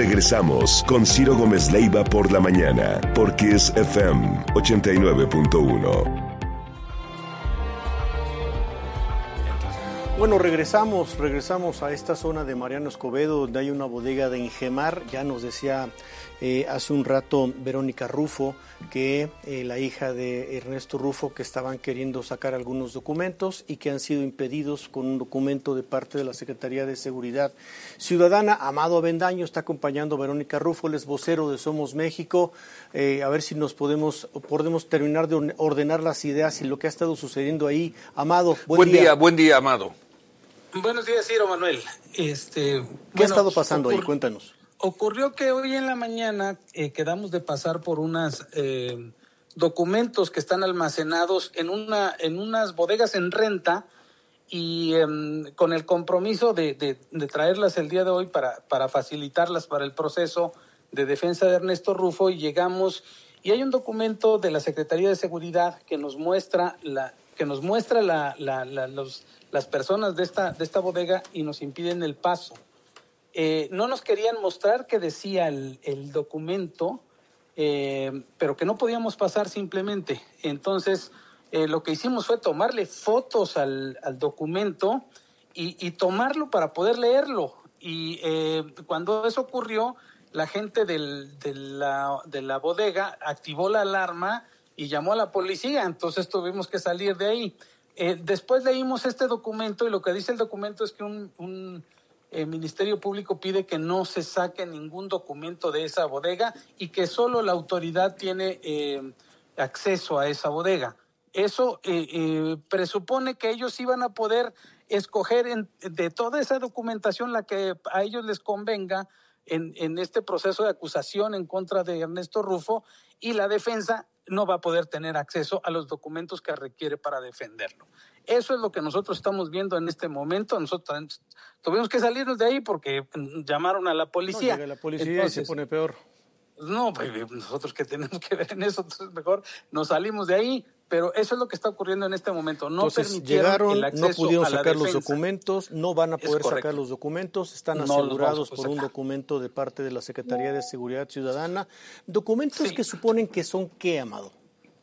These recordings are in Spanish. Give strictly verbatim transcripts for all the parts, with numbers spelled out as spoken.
Regresamos con Ciro Gómez Leiva por la mañana, por Kiss F M ochenta y nueve punto uno. Bueno, regresamos, regresamos a esta zona de Mariano Escobedo, donde hay una bodega de Ingemar. Ya nos decía eh, hace un rato Verónica Rufo que eh, la hija de Ernesto Rufo, que estaban queriendo sacar algunos documentos y que han sido impedidos con un documento de parte de la Secretaría de Seguridad Ciudadana. Amado Avendaño está acompañando a Verónica Rufo, él es vocero de Somos México. Eh, a ver si nos podemos, podemos terminar de ordenar las ideas y lo que ha estado sucediendo ahí. Amado, buen, buen día. día. Buen día, Amado. Buenos días, Ciro Manuel. Este, ¿Qué bueno, ha estado pasando ocurri- ahí? Cuéntanos. Ocurrió que hoy en la mañana eh, quedamos de pasar por unos eh, documentos que están almacenados en una en unas bodegas en renta y eh, con el compromiso de, de, de traerlas el día de hoy para, para facilitarlas para el proceso de defensa de Ernesto Rufo, y llegamos y hay un documento de la Secretaría de Seguridad que nos muestra la que nos muestra la, la, la, los, las personas de esta, de esta bodega y nos impiden el paso. Eh, no nos querían mostrar qué decía el, el documento, eh, pero que no podíamos pasar simplemente. Entonces, eh, lo que hicimos fue tomarle fotos al, al documento y, y tomarlo para poder leerlo. Y eh, cuando eso ocurrió, la gente del, de, la, de la bodega activó la alarma y llamó a la policía, entonces tuvimos que salir de ahí. Eh, después leímos este documento y lo que dice el documento es que un, un eh, Ministerio Público pide que no se saque ningún documento de esa bodega y que solo la autoridad tiene eh, acceso a esa bodega. Eso eh, eh, presupone que ellos iban a poder escoger en, de toda esa documentación la que a ellos les convenga en, en este proceso de acusación en contra de Ernesto Rufo, y la defensa no va a poder tener acceso a los documentos que requiere para defenderlo. Eso es lo que nosotros estamos viendo en este momento. Nosotros tuvimos que salirnos de ahí porque llamaron a la policía. No, llega la policía. Entonces, y se pone peor. No, pues nosotros que tenemos que ver en eso, entonces mejor nos salimos de ahí. Pero eso es lo que está ocurriendo en este momento. No Entonces, permitieron llegaron, el acceso no pudieron a la sacar defensa. los documentos, no van a poder sacar los documentos, están No asegurados por sacar. un documento de parte de la Secretaría de Seguridad Ciudadana. Documentos Sí. que suponen que son ¿qué, Amado?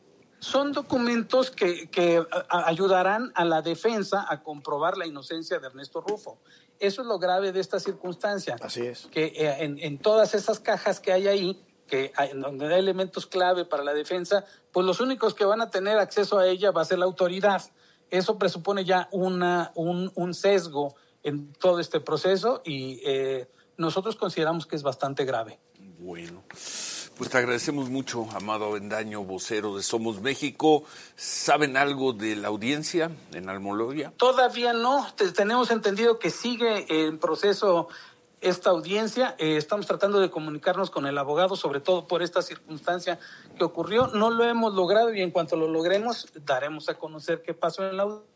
Son documentos que, que a, ayudarán a la defensa a comprobar la inocencia de Ernesto Rufo. Eso es lo grave de esta circunstancia. Así es. Que eh, en, en todas esas cajas que hay ahí, que hay, donde hay elementos clave para la defensa, pues los únicos que van a tener acceso a ella va a ser la autoridad. Eso presupone ya una, un, un sesgo en todo este proceso y eh, nosotros consideramos que es bastante grave. Bueno, pues te agradecemos mucho, Amado Avendaño, vocero de Somos México. ¿Saben algo de la audiencia en Almoloya? Todavía no, Te, tenemos entendido que sigue en proceso esta audiencia. Eh, estamos tratando de comunicarnos con el abogado, sobre todo por esta circunstancia que ocurrió. No lo hemos logrado y en cuanto lo logremos daremos a conocer qué pasó en la audiencia.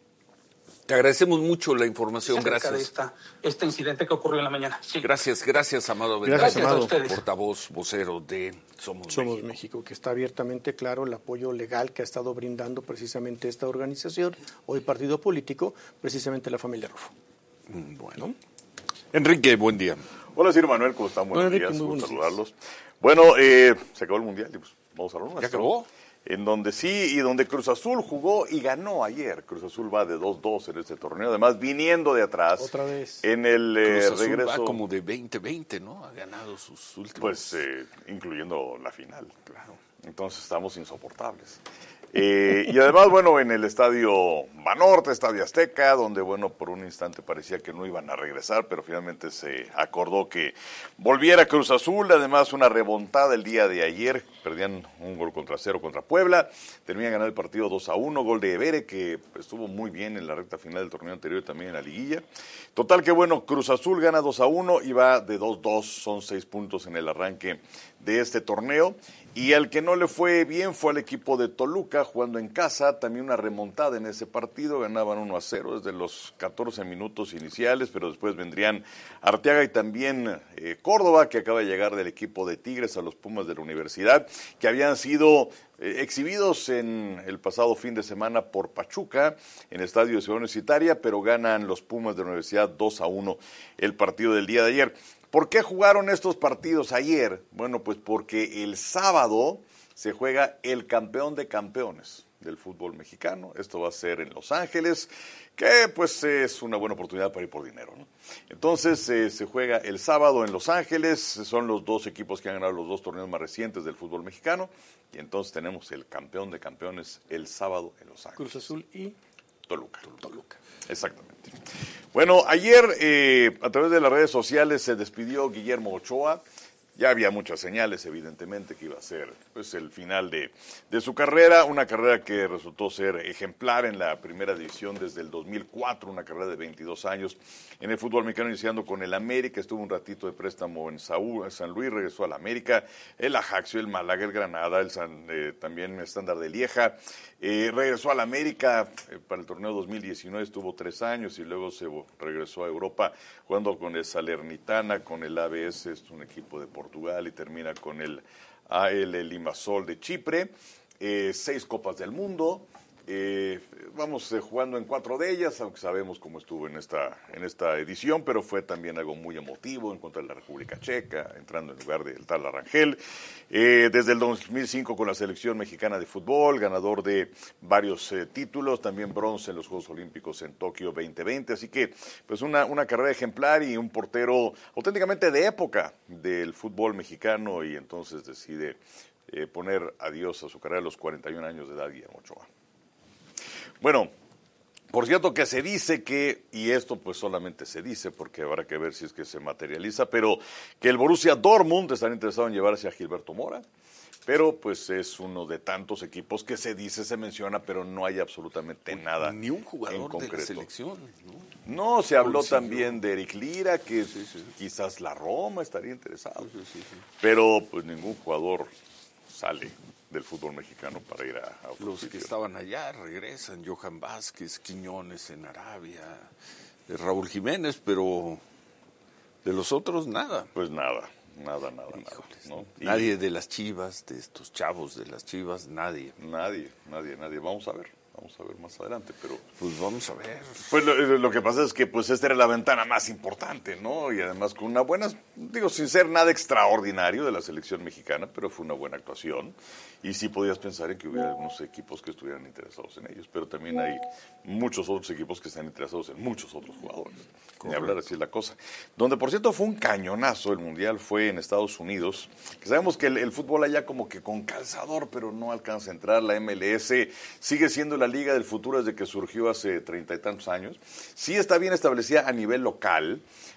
Te agradecemos mucho la información, gracias. De esta, este incidente que ocurrió en la mañana. Sí. Gracias, gracias, Amado Avendaño. Gracias, Amado. A ustedes. Portavoz, vocero de Somos, Somos México. México, que está abiertamente claro el apoyo legal que ha estado brindando precisamente esta organización, hoy partido político, precisamente la familia Rufo. Bueno. ¿No? Enrique, buen día. Hola, Ciro Manuel, ¿cómo están? Buenos Bueno, días, Enrique, gusto muy saludarlos. Bueno, eh, se acabó el Mundial, y pues vamos a hablar. ¿Ya acabó? En donde sí, y donde Cruz Azul jugó y ganó ayer. Cruz Azul va de dos dos en este torneo, además viniendo de atrás. Otra vez. En el eh, Cruz Azul regreso. va como de veinte veinte, ¿no? Ha ganado sus últimos... Pues, eh, incluyendo la final, claro. Entonces estamos insoportables. Eh, y además, bueno, en el estadio Banorte, estadio Azteca, donde, bueno, por un instante parecía que no iban a regresar, pero finalmente se acordó que volviera Cruz Azul. Además, una remontada el día de ayer, perdían un gol contra cero contra Puebla, terminan ganando el partido dos a uno, gol de Evere, que estuvo muy bien en la recta final del torneo anterior y también en la liguilla. Total que, bueno, Cruz Azul gana dos a uno y va de dos dos, son seis puntos en el arranque de este torneo. Y al que no le fue bien fue al equipo de Toluca, jugando en casa, también una remontada en ese partido, ganaban uno a cero desde los catorce minutos iniciales, pero después vendrían Arteaga y también eh, Córdoba, que acaba de llegar del equipo de Tigres a los Pumas de la Universidad, que habían sido eh, exhibidos en el pasado fin de semana por Pachuca, en el estadio de Ciudad Universitaria, pero ganan los Pumas de la Universidad dos a uno el partido del día de ayer. ¿Por qué jugaron estos partidos ayer? Bueno, pues porque el sábado se juega el campeón de campeones del fútbol mexicano. Esto va a ser en Los Ángeles, que pues es una buena oportunidad para ir por dinero, ¿no? Entonces eh, se juega el sábado en Los Ángeles, son los dos equipos que han ganado los dos torneos más recientes del fútbol mexicano, y entonces tenemos el campeón de campeones el sábado en Los Ángeles. Cruz Azul y Toluca. Toluca. Exactamente. Bueno, ayer eh, a través de las redes sociales se despidió Guillermo Ochoa. Ya había muchas señales, evidentemente, que iba a ser pues, el final de, de su carrera, una carrera que resultó ser ejemplar en la primera división desde el dos mil cuatro, una carrera de veintidós años en el fútbol mexicano, iniciando con el América, estuvo un ratito de préstamo en Saúl, San Luis, regresó al América, el Ajaxio, el Málaga, el Granada, el San, eh, también el Estándar de Lieja, eh, regresó al América eh, para el torneo dos mil diecinueve, estuvo tres años y luego se regresó a Europa jugando con el Salernitana, con el A B S, es un equipo de Portugal, y termina con el A L Limassol de Chipre, eh, seis Copas del Mundo, eh, vamos eh, jugando en cuatro de ellas, aunque sabemos cómo estuvo en esta, en esta edición, pero fue también algo muy emotivo en contra de la República Checa, entrando en lugar del tal Arrangel, eh, desde el dos mil cinco con la selección mexicana de fútbol, ganador de varios eh, títulos, también bronce en los Juegos Olímpicos en Tokio veinte veinte, así que pues una, una carrera ejemplar y un portero auténticamente de época del fútbol mexicano, y entonces decide eh, poner adiós a su carrera a los cuarenta y un años de edad, Guillermo Ochoa. Bueno, por cierto que se dice que, y esto pues solamente se dice porque habrá que ver si es que se materializa, pero que el Borussia Dortmund está interesado en llevarse a Gilberto Mora, pero pues es uno de tantos equipos que se dice, se menciona, pero no hay absolutamente nada Ni un jugador en concreto. de la selección, ¿no? No, se habló Consiguió. también de Eric Lira, que Sí, sí. quizás la Roma estaría interesado, Sí, sí, sí. pero pues ningún jugador sale del fútbol mexicano para ir a, a otro Los que sitio. estaban allá regresan, Johan Vázquez, Quiñones en Arabia, eh, Raúl Jiménez, pero de los otros nada. Pues nada, nada, nada, nada. Híjoles, ¿no? Y nadie de las Chivas, de estos chavos de las Chivas, nadie. Nadie, nadie, nadie. Vamos a ver, vamos a ver más adelante, pero... Pues vamos a ver. Pues lo, lo que pasa es que pues esta era la ventana más importante, ¿no? Y además con una buena, digo, sin ser nada extraordinario de la selección mexicana, pero fue una buena actuación. Y sí podías pensar en que hubiera algunos equipos que estuvieran interesados en ellos, pero también hay muchos otros equipos que están interesados en muchos otros jugadores. Ni hablar, así es la cosa. Donde, por cierto, fue un cañonazo el Mundial, fue en Estados Unidos. Que sabemos que el, el fútbol allá como que con calzador, pero no alcanza a entrar. La M L S sigue siendo la liga del futuro desde que surgió hace treinta y tantos años. Sí está bien establecida a nivel local.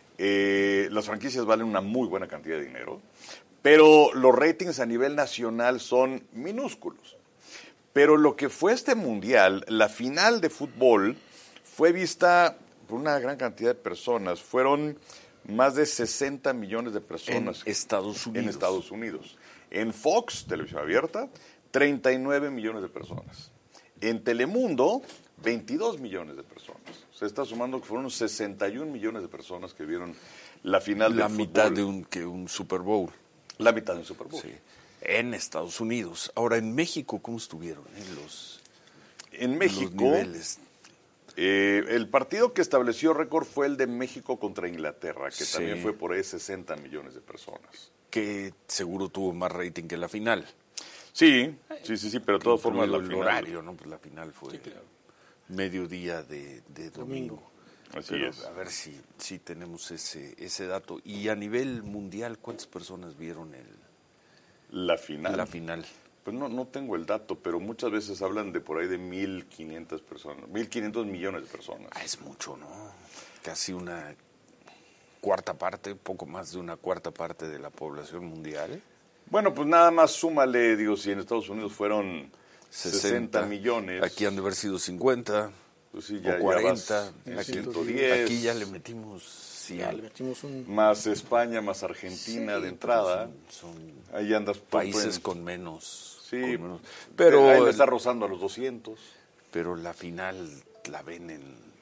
Eh, las franquicias valen una muy buena cantidad de dinero. Pero los ratings a nivel nacional son minúsculos. Pero lo que fue este Mundial, la final de fútbol, fue vista por una gran cantidad de personas. Fueron más de sesenta millones de personas. En Estados Unidos. En Estados Unidos. En Fox, televisión abierta, treinta y nueve millones de personas. En Telemundo, veintidós millones de personas. Se está sumando que fueron sesenta y un millones de personas que vieron la final La del mitad fútbol. de un, que un Super Bowl. La mitad del Super Bowl. Sí. En Estados Unidos. Ahora, en México, ¿cómo estuvieron eh, los, En los México, niveles? eh, el partido que estableció récord fue el de México contra Inglaterra, que Sí. también fue por ahí sesenta millones de personas. Que seguro tuvo más rating que la final. Sí, sí, sí, sí, pero de todas formas la el final. horario, ¿no? Pues la final fue mediodía de, de domingo. Así Pero es. a ver si, si tenemos ese, ese dato. Y a nivel mundial, ¿cuántas personas vieron el, La final. la final? Pues no, no tengo el dato, pero muchas veces hablan de por ahí de mil quinientas personas, mil quinientos millones de personas. Ah, es mucho, ¿no? Casi una cuarta parte, poco más de una cuarta parte de la población mundial. Bueno, pues nada más súmale, digo, si en Estados Unidos fueron sesenta millones. Aquí han de haber sido cincuenta pues sí, ya, o cuarenta. ya vas en Aquí, ciento diez. aquí ya le metimos cien. Ya le metimos un... Más España, más Argentina Sí, de entrada. Son, son Ahí andas por- países en- con menos. Sí, con menos. pero ahí Pero, le está rozando a los doscientos. pero la final la ven en